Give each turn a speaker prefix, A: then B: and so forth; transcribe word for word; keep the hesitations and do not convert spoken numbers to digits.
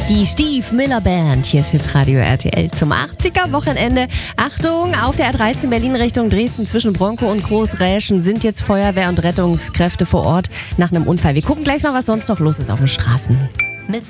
A: Die Steve Miller Band, hier ist Hitradio R T L zum achtziger-Wochenende. Achtung, auf der A dreizehn Berlin Richtung Dresden zwischen Bronco und Großräschen sind jetzt Feuerwehr und Rettungskräfte vor Ort nach einem Unfall. Wir gucken gleich mal, was sonst noch los ist auf den Straßen.